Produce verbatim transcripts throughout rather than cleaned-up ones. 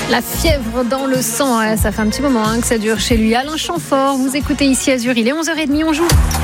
La fièvre dans le sang, ouais, ça fait un petit moment hein, que ça dure chez lui. Alain Chamfort, vous écoutez Ici Azur, il est onze heures trente, on joue.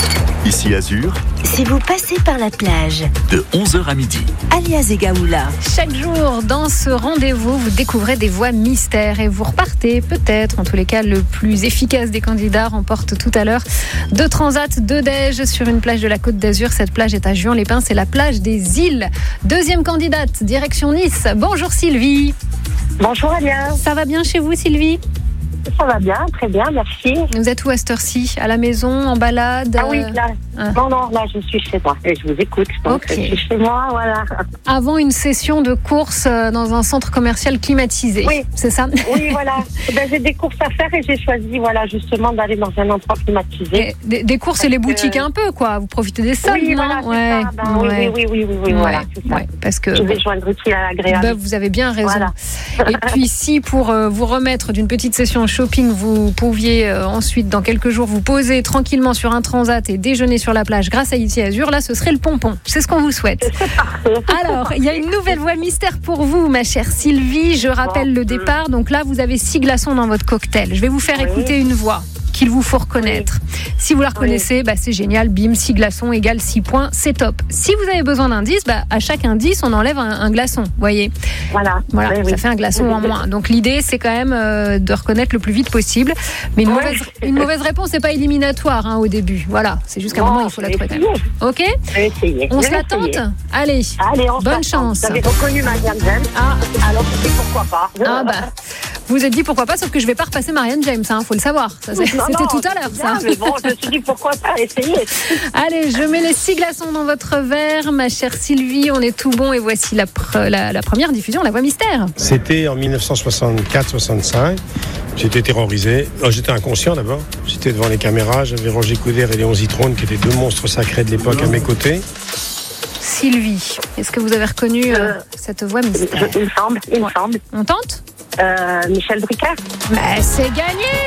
Ici Azur, si vous passez par la plage, de onze heures à midi. Alias Egaoula. Chaque jour, dans ce rendez-vous, vous découvrez des voix mystères et vous repartez, peut-être, en tous les cas, le plus efficace des candidats remporte tout à l'heure deux transats, deux déj sur une plage de la Côte d'Azur. Cette plage est à Juan-les-Pins, c'est la plage des îles. Deuxième candidate, direction Nice. Bonjour Sylvie. Bonjour Alia. Ça va bien chez vous Sylvie ? Ça va bien, très bien, merci. Vous êtes où à cette heure-ci ? À la maison, en balade ? Ah oui, là, ah. non, non, là je suis chez moi et je vous écoute. Donc okay. Je suis chez moi, voilà. Avant une session de course dans un centre commercial climatisé, oui. C'est ça ? Oui, voilà. Ben, j'ai des courses à faire et j'ai choisi, voilà, justement d'aller dans un endroit climatisé. Des, des courses et les boutiques que... un peu, quoi. Vous profitez des soldes, oui, non ? Voilà, ouais. ça. Ben, ouais. Oui, oui, oui, oui, oui, oui ouais. Voilà, c'est ça. Ouais, parce que je vais joindre utile à l'agréable. Ben, vous avez bien raison. Voilà. Et puis si pour euh, vous remettre d'une petite session shopping, vous pouviez euh, ensuite, dans quelques jours, vous poser tranquillement sur un transat et déjeuner sur la plage grâce à Ici Azur, là, ce serait le pompon. C'est ce qu'on vous souhaite. C'est parfait. Alors, il y a une nouvelle voix mystère pour vous, ma chère Sylvie. Je rappelle bon. le départ. Donc là, vous avez six glaçons dans votre cocktail. Je vais vous faire oui. écouter une voix qu'il vous faut reconnaître. Oui. Si vous la reconnaissez, oui. bah, c'est génial. Bim, six glaçons égale six points. C'est top. Si vous avez besoin d'indices, bah, à chaque indice, on enlève un, un glaçon. Voyez. Voilà. Voilà. Oui, ça oui. fait un glaçon oui. en moins. Donc l'idée, c'est quand même euh, de reconnaître le plus vite possible. Mais une, oui. mauvaise, une mauvaise réponse, c'est pas éliminatoire hein, au début. Voilà. C'est juste qu'à un moment, il faut la trouver quand même. Ok ? Essayer. On se la tente ? Allez. Allez, on bonne chance. Vous avez reconnu Marianne James. Ah, alors je dis pourquoi pas. Ah bah. Vous êtes dit pourquoi pas, sauf que je vais pas repasser Marianne James, hein, faut le savoir. Ça, c'est, non, c'était non, tout à l'heure, bien, ça. Mais bon, je me suis dit pourquoi pas essayer. Allez, je mets les six glaçons dans votre verre, ma chère Sylvie. On est tout bon et voici la, pre- la, la première diffusion, la voix mystère. C'était en dix-neuf cent soixante-quatre soixante-cinq. J'étais terrorisé. Non, j'étais inconscient d'abord. J'étais devant les caméras. J'avais Roger Coudert et Léon Zitrone qui étaient deux monstres sacrés de l'époque à mes côtés. Sylvie, est-ce que vous avez reconnu euh, euh, cette voix mystère ? Il me semble, il me semble. On tente ? Euh, Michel Drucker. Mais c'est gagné !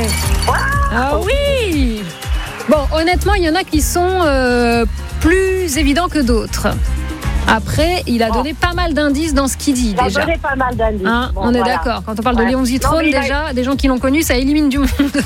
Wow. Ah oui ! Bon, honnêtement, il y en a qui sont euh, plus évidents que d'autres. Après, il a donné oh. pas mal d'indices dans ce qu'il dit, il déjà. Il a donné pas mal d'indices. Hein, bon, on est voilà. d'accord. Quand on parle ouais. de Léon Zitrone, non, déjà, a... des gens qui l'ont connu, ça élimine du monde.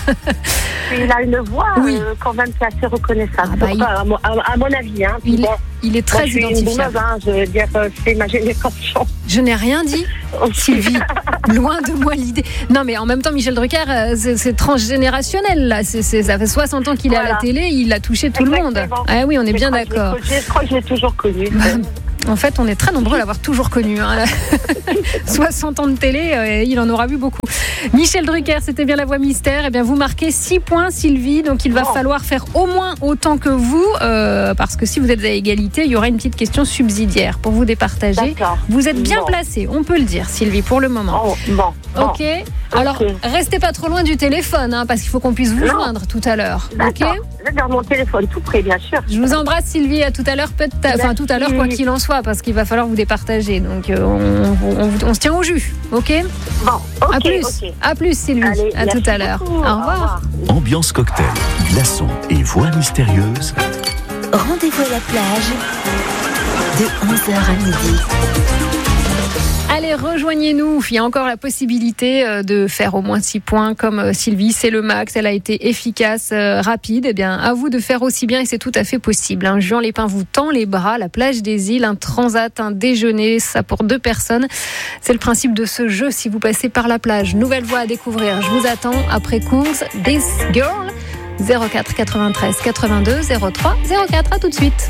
Il a une voix oui. euh, quand même qui est assez reconnaissable. Ah bah il... à, mon, à, à mon avis. Hein. Il, bon, il est très bon, identifiable. Hein, je veux dire, euh, c'est ma génération. Je n'ai rien dit, Sylvie. Loin de moi l'idée. Non, mais en même temps, Michel Drucker, euh, c'est, c'est transgénérationnel. Là. C'est, c'est, ça fait soixante ans qu'il voilà. est à la télé, il a touché tout Exactement. le monde. Ah oui, on est je bien d'accord. Je, je crois que je l'ai toujours connu. En fait, on est très nombreux à l'avoir toujours connu. Hein. soixante ans de télé, euh, il en aura vu beaucoup. Michel Drucker, c'était bien la voix mystère. Eh bien, vous marquez six points, Sylvie. Donc, il va oh. falloir faire au moins autant que vous. Euh, parce que si vous êtes à égalité, il y aura une petite question subsidiaire pour vous départager. D'accord. Vous êtes bien bon. placée, on peut le dire, Sylvie, pour le moment. Oh, bon. bon. Ok. Alors, okay. restez pas trop loin du téléphone, hein, parce qu'il faut qu'on puisse vous non. joindre tout à l'heure. D'accord. Ok. Je vais dans mon téléphone tout près, bien sûr. Je vous embrasse, Sylvie. À tout à l'heure, peut-être. Enfin, tout à l'heure, quoi qu'il en soit, parce qu'il va falloir vous départager. Donc, euh, on, on, on, on se tient au jus, ok ? Bon, ok. À plus, okay. à plus, Sylvie. Allez, à tout à l'heure. Beaucoup. Au revoir. Ambiance cocktail, glaçons et voix mystérieuse. Rendez-vous à la plage de onze heures à midi. Allez, rejoignez-nous. Il y a encore la possibilité de faire au moins six points comme Sylvie. C'est le max. Elle a été efficace, euh, rapide. Eh bien, à vous de faire aussi bien et c'est tout à fait possible. Hein. Juan-les-Pins vous tend les bras. La plage des îles, un transat, un déjeuner, ça pour deux personnes. C'est le principe de ce jeu si vous passez par la plage. Nouvelle voie à découvrir. Je vous attends après Cools, This Girl. zéro quatre quatre-vingt-treize quatre-vingt-deux zéro trois zéro quatre. À tout de suite.